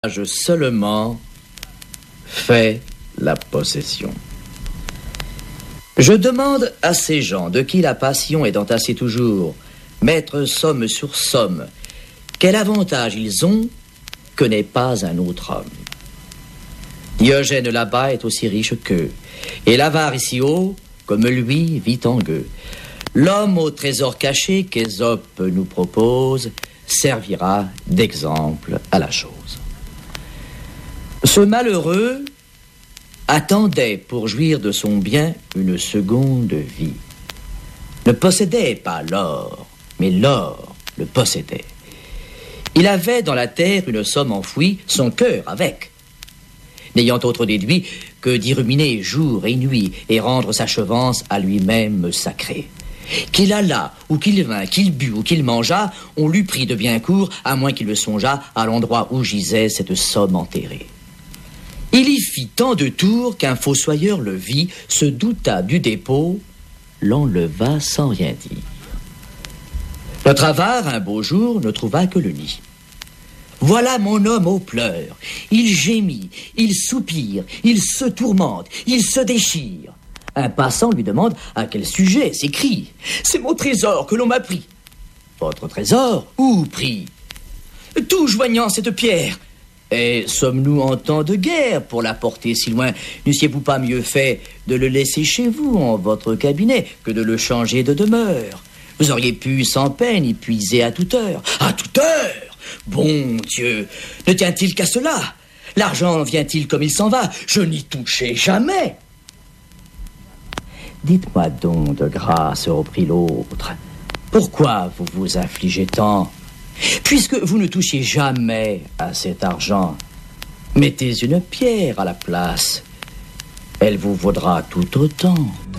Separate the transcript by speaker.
Speaker 1: Seulement fait la possession. Je demande à ces gens de qui la passion est entassée toujours, mettre somme sur somme, quel avantage ils ont que n'est pas un autre homme. Diogène là-bas est aussi riche qu'eux, et l'avare ici haut, comme lui, vit en gueux. L'homme au trésor caché qu'Ésope nous propose servira d'exemple à la chose. Ce malheureux attendait pour jouir de son bien une seconde vie. Ne possédait pas l'or, mais l'or le possédait. Il avait dans la terre une somme enfouie, son cœur avec, n'ayant autre déduit que d'y ruminer jour et nuit et rendre sa chevance à lui-même sacrée. Qu'il allât, ou qu'il vînt, qu'il but, ou qu'il mangeât, on l'eût pris de bien court, à moins qu'il le songeât à l'endroit où gisait cette somme enterrée. Il y fit tant de tours qu'un fossoyeur le vit, se douta du dépôt, l'enleva sans rien dire. Notre avare, un beau jour, ne trouva que le nid. Voilà mon homme aux pleurs. Il gémit, il soupire, il se tourmente, il se déchire. Un passant lui demande à quel sujet s'écrie. C'est mon trésor que l'on m'a pris. Votre trésor, où pris? Tout joignant cette pierre. Et sommes-nous en temps de guerre pour la porter si loin? N'eussiez-vous pas mieux fait de le laisser chez vous, en votre cabinet, que de le changer de demeure? Vous auriez pu, sans peine, y puiser à toute heure. À toute heure? Bon Dieu, ne tient-il qu'à cela? L'argent vient-il comme il s'en va? Je n'y touchai jamais. Dites-moi donc de grâce, reprit l'autre, pourquoi vous vous affligez tant? Puisque vous ne touchiez jamais à cet argent, mettez une pierre à la place. Elle vous vaudra tout autant.